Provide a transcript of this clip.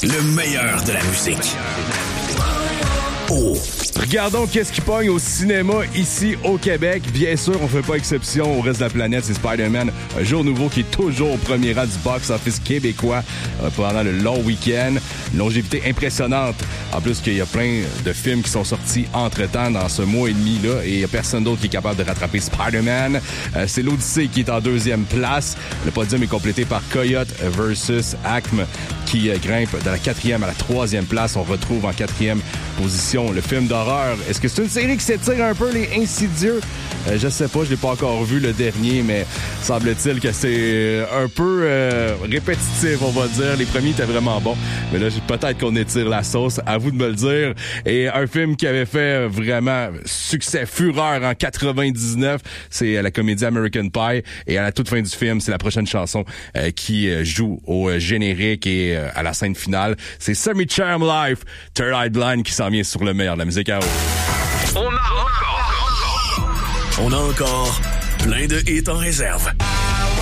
Le meilleur de la musique. Regardons qu'est-ce qui pogne au cinéma ici au Québec. Bien sûr, on fait pas exception au reste de la planète. C'est Spider-Man, un jour nouveau qui est toujours au premier rang du box-office québécois pendant le long week-end. Une longévité impressionnante. En plus qu'il y a plein de films qui sont sortis entre-temps dans ce mois et demi-là et il y a personne d'autre qui est capable de rattraper Spider-Man. C'est l'Odyssée qui est en deuxième place. Le podium est complété par Coyote versus Acme qui grimpe de la 4e à la 3e place. On retrouve en 4e position le film d'horreur. Est-ce que c'est une série qui s'étire un peu, les Insidieux? Je sais pas, je l'ai pas encore vu le dernier, mais semble-t-il que c'est un peu répétitif, on va dire. Les premiers étaient vraiment bons, mais là, peut-être qu'on étire la sauce. À vous de me le dire. Et un film qui avait fait vraiment succès, fureur en 99, c'est la comédie American Pie. Et à la toute fin du film, c'est la prochaine chanson qui joue au générique et à la scène finale. C'est Semi-Charm Life, Third Eye Blind qui s'en vient sur le meilleur de la musique à On a encore plein de hits en réserve.